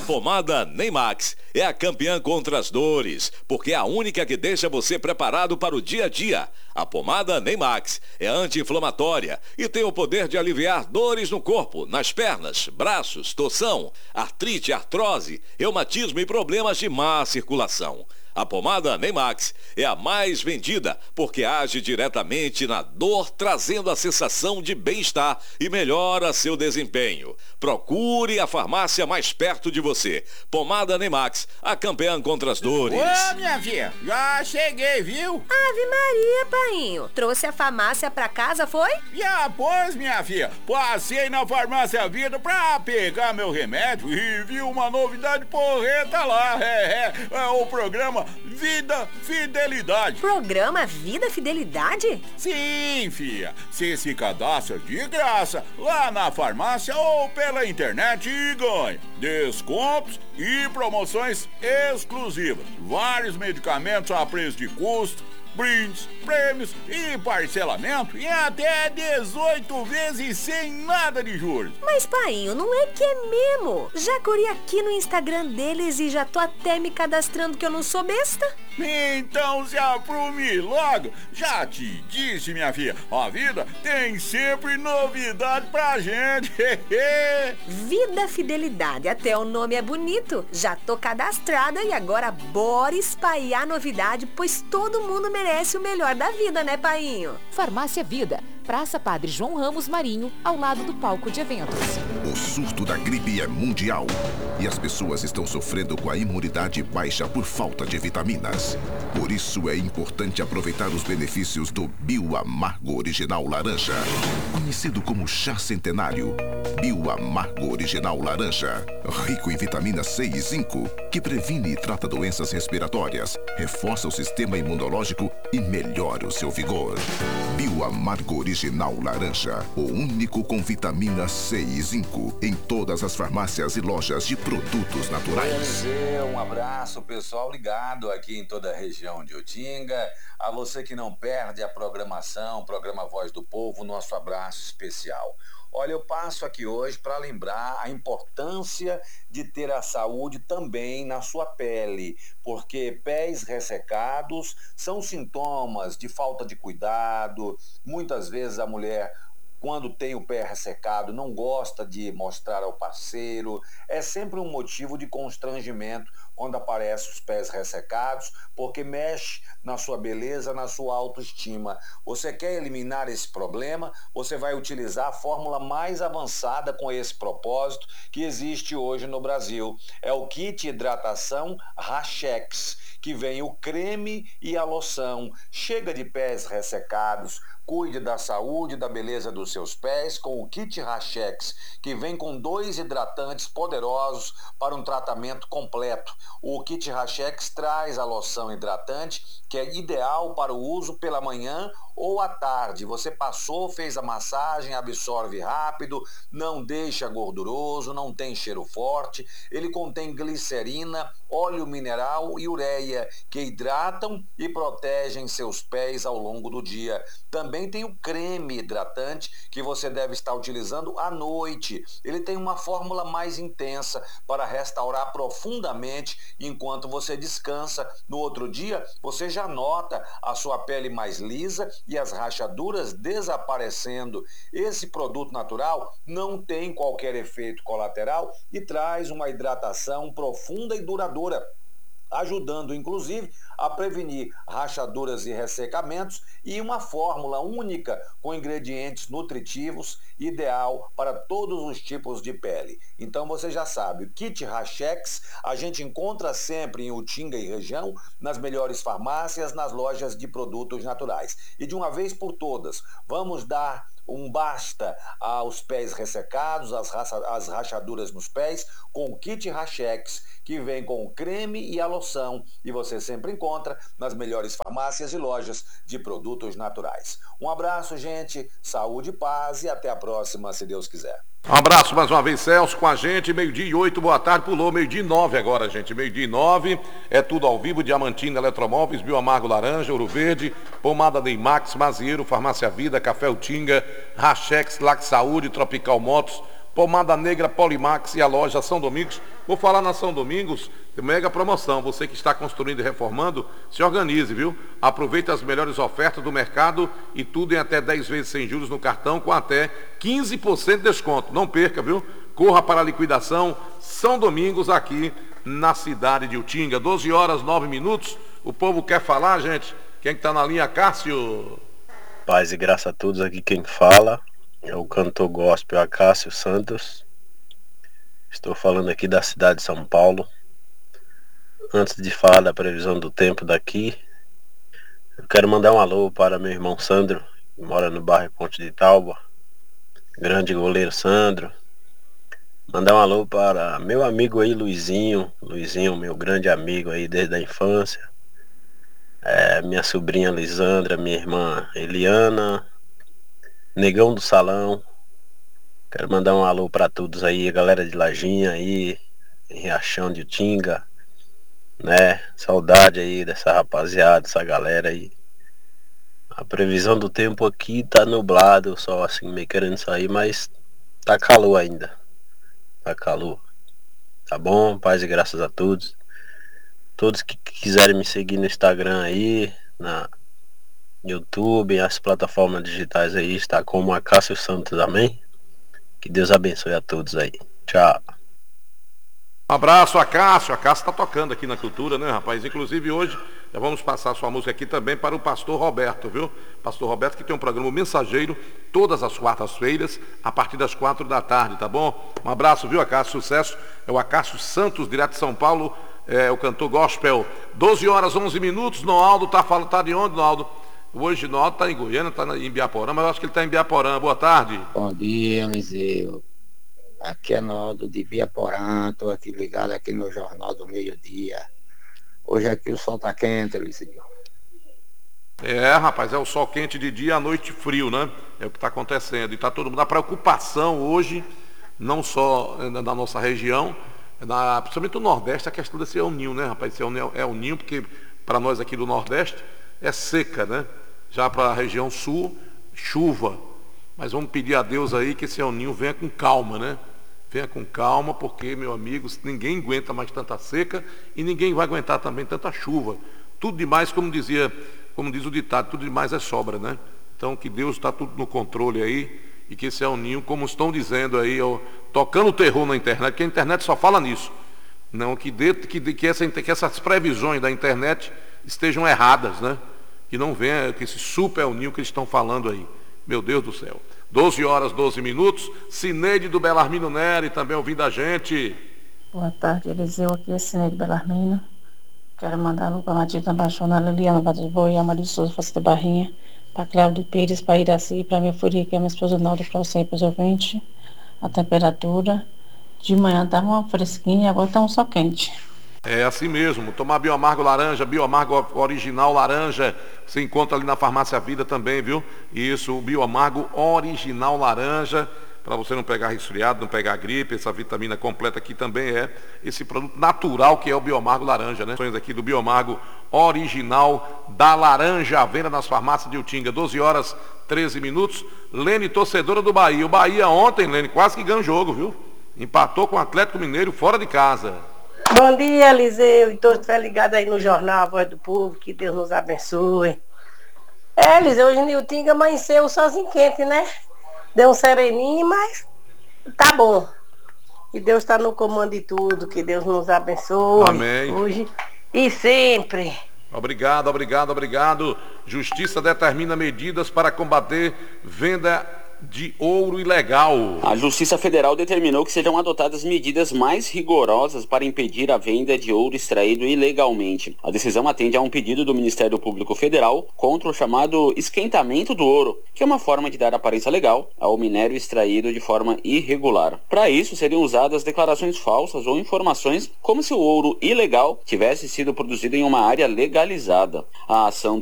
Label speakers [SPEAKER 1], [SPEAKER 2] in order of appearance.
[SPEAKER 1] pomada Neymax é a campeã contra as dores, porque é a única que deixa você preparado para o dia a dia. A pomada Neymax é anti-inflamatória e tem o poder de aliviar dores no corpo, nas pernas, braços, torção, artrite, artrose, reumatismo e problemas de má circulação. A pomada Neymax é a mais vendida porque age diretamente na dor, trazendo a sensação de bem-estar e melhora seu desempenho. Procure a farmácia mais perto de você. Pomada Neymax, a campeã contra as dores.
[SPEAKER 2] Ô, minha filha, já cheguei, viu?
[SPEAKER 3] Ave Maria, painho. Trouxe a farmácia pra casa, foi?
[SPEAKER 2] Já, pois, minha filha. Passei na Farmácia Vida pra pegar meu remédio e vi uma novidade porreta lá. É o programa Vida Fidelidade.
[SPEAKER 3] Programa Vida Fidelidade?
[SPEAKER 2] Sim, filha. Você se cadastra de graça lá na farmácia ou pela internet e ganha descontos e promoções exclusivas. Vários medicamentos a preço de custo, brindes, prêmios e parcelamento em até 18 vezes sem nada de juros.
[SPEAKER 3] Mas, painho, não é que é mesmo? Já corri aqui no Instagram deles e já tô até me cadastrando que eu não sou besta.
[SPEAKER 2] Então se aprume logo. Já te disse, minha filha, a vida tem sempre novidade pra gente.
[SPEAKER 3] Vida Fidelidade, até o nome é bonito. Já tô cadastrada e agora bora espalhar novidade, pois todo mundo merece o melhor da vida, né, painho?
[SPEAKER 4] Farmácia Vida, Praça Padre João Ramos Marinho, ao lado do palco de eventos.
[SPEAKER 5] O surto da gripe é mundial e as pessoas estão sofrendo com a imunidade baixa por falta de vitaminas. Por isso é importante aproveitar os benefícios do Bioamargo Original Laranja. Conhecido como chá centenário, Bioamargo Original Laranja. Rico em vitamina C e zinco, que previne e trata doenças respiratórias, reforça o sistema imunológico e melhora o seu vigor. Bioamargo Original Laranja, o único com vitamina C e zinco, em todas as farmácias e lojas de produtos naturais.
[SPEAKER 6] Um abraço, pessoal ligado aqui em toda a região de Utinga. A você que não perde a programação, programa Voz do Povo, nosso abraço especial. Olha, eu passo aqui hoje para lembrar a importância de ter a saúde também na sua pele, porque pés ressecados são sintomas de falta de cuidado. Muitas vezes a mulher, quando tem o pé ressecado, não gosta de mostrar ao parceiro. É sempre um motivo de constrangimento quando aparecem os pés ressecados, porque mexe na sua beleza, na sua autoestima. Você quer eliminar esse problema? Você vai utilizar a fórmula mais avançada com esse propósito que existe hoje no Brasil. É o kit hidratação Rachex, que vem o creme e a loção. Chega de pés ressecados. Cuide da saúde e da beleza dos seus pés com o kit Rachex, que vem com 2 hidratantes poderosos para um tratamento completo. O kit Rachex traz a loção hidratante, que é ideal para o uso pela manhã ou à tarde. Você passou, fez a massagem, absorve rápido, não deixa gorduroso, não tem cheiro forte. Ele contém glicerina, óleo mineral e ureia, que hidratam e protegem seus pés ao longo do dia. Também tem o creme hidratante, que você deve estar utilizando à noite. Ele tem uma fórmula mais intensa para restaurar profundamente enquanto você descansa. No outro dia, você já nota a sua pele mais lisa e as rachaduras desaparecendo. Esse produto natural não tem qualquer efeito colateral e traz uma hidratação profunda e duradoura, ajudando inclusive a prevenir rachaduras e ressecamentos, e uma fórmula única com ingredientes nutritivos, ideal para todos os tipos de pele. Então você já sabe, o kit Rachex a gente encontra sempre em Utinga e região, nas melhores farmácias, nas lojas de produtos naturais. E de uma vez por todas, vamos dar um basta aos pés ressecados, às rachaduras nos pés, com o kit Rachex, que vem com o creme e a loção, e você sempre encontra nas melhores farmácias e lojas de produtos naturais. Um abraço, gente, saúde, paz e até a próxima, se Deus quiser.
[SPEAKER 7] Um abraço mais uma vez, Celso, com a gente, 12:08, boa tarde, pulou 12:09 agora, gente, 12:09, é tudo ao vivo, Diamantina Eletromóveis, Bioamargo Laranja, Ouro Verde, Pomada Neymax, Mazieiro, Farmácia Vida, Café Utinga, Rachex, Lac Saúde, Tropical Motos, Pomada negra Polimax e a loja São Domingos. Vou falar na São Domingos, mega promoção. Você que está construindo e reformando, se organize, viu? Aproveite as melhores ofertas do mercado e tudo em até 10 vezes sem juros no cartão com até 15% de desconto. Não perca, viu? Corra para a liquidação São Domingos aqui na cidade de Utinga. 12h09. O povo quer falar, gente. Quem está na linha, Cássio?
[SPEAKER 8] Paz e graça a todos, aqui quem fala é o cantor gospel Acácio Santos. Estou falando aqui da cidade de São Paulo. Antes de falar da previsão do tempo daqui, eu quero mandar um alô para meu irmão Sandro, que mora no bairro Ponte de Tauba. Grande goleiro Sandro. Mandar um alô para meu amigo aí, Luizinho, meu grande amigo aí desde a infância. Minha sobrinha Lisandra, minha irmã Eliana, Negão do Salão. Quero mandar um alô para todos aí, a galera de Lajinha aí, em Riachão de Utinga, né? Saudade aí dessa rapaziada, dessa galera aí. A previsão do tempo aqui tá nublado, o sol assim meio querendo sair, mas tá calor ainda. Tá calor. Tá bom? Paz e graças a todos. Todos que quiserem me seguir no Instagram aí, na YouTube, as plataformas digitais aí, está como Acácio Santos, amém? Que Deus abençoe a todos aí. Tchau.
[SPEAKER 7] Abraço, Acácio. Acácio está tocando aqui na cultura, né, rapaz? Inclusive hoje, já vamos passar sua música aqui também para o pastor Roberto, viu? Pastor Roberto que tem um programa Mensageiro todas as quartas-feiras, a partir das 4 da tarde, tá bom? Um abraço, viu, Acácio? Sucesso. É o Acácio Santos, direto de São Paulo, o cantor gospel. 12h11. Noaldo tá de onde, Noaldo? Hoje Noaldo tá em Goiânia, tá em Ibiaporã, mas eu acho que ele tá em Ibiaporã. Boa tarde.
[SPEAKER 9] Bom dia, Eliseu. Aqui é Noaldo de Ibiaporã, estou aqui ligado aqui no Jornal do Meio-Dia. Hoje aqui o sol tá quente, Eliseu.
[SPEAKER 7] Rapaz, é o sol quente de dia, a noite frio, né? É o que está acontecendo. E tá todo mundo, a preocupação hoje, não só na nossa região, principalmente no Nordeste, a questão desse El Ninho, né, rapaz? Esse El Ninho, porque para nós aqui do Nordeste é seca, né? Já para a região sul, chuva. Mas vamos pedir a Deus aí que esse El Ninho venha com calma, né? Venha com calma, porque, meu amigo, ninguém aguenta mais tanta seca e ninguém vai aguentar também tanta chuva. Tudo demais, como diz o ditado, tudo demais é sobra, né? Então que Deus está tudo no controle aí e que esse El Ninho, como estão dizendo aí, tocando o terror na internet, porque a internet só fala nisso. Não, que essas previsões da internet estejam erradas, né? Que não venha que esse super El Ninho que eles estão falando aí. Meu Deus do céu. 12h12. Cineide do Belarmino Nery também ouvindo a gente.
[SPEAKER 10] Boa tarde, Eliseu. Aqui é Cineide Belarmino. Quero mandar alô para Matilda Baixona, Liliana Vade Boi, Amarildo Souza, Face de Barrinha, para Cláudio Pires, para Iraci, para minha Furia, que é minha esposa Naldo, para você e para os ouvintes. A temperatura de manhã estava uma fresquinha e agora está um sol quente.
[SPEAKER 7] É assim mesmo, tomar Bioamargo Laranja, Bioamargo Original Laranja, você encontra ali na Farmácia Vida também, viu? Isso, o Bioamargo Original Laranja, para você não pegar resfriado, não pegar gripe, essa vitamina completa aqui também é esse produto natural que é o Bioamargo Laranja, né? Ações aqui do Bioamargo Original da Laranja, à venda nas farmácias de Utinga. 12h13. Lene, torcedora do Bahia. O Bahia ontem, Lene, quase que ganhou o jogo, viu? Empatou com o Atlético Mineiro fora de casa.
[SPEAKER 11] Bom dia, Eliseu, e todos que estão ligados aí no jornal, a Voz do Povo, que Deus nos abençoe. Eliseu, hoje em Utinga amanheceu sozinho quente, né? Deu um sereninho, mas tá bom. Que Deus está no comando de tudo, que Deus nos abençoe.
[SPEAKER 7] Amém.
[SPEAKER 11] Hoje e sempre.
[SPEAKER 7] Obrigado. Justiça determina medidas para combater venda de ouro ilegal.
[SPEAKER 12] A Justiça Federal determinou que sejam adotadas medidas mais rigorosas para impedir a venda de ouro extraído ilegalmente. A decisão atende a um pedido do Ministério Público Federal contra o chamado esquentamento do ouro, que é uma forma de dar aparência legal ao minério extraído de forma irregular. Para isso, seriam usadas declarações falsas ou informações como se o ouro ilegal tivesse sido produzido em uma área legalizada. A ação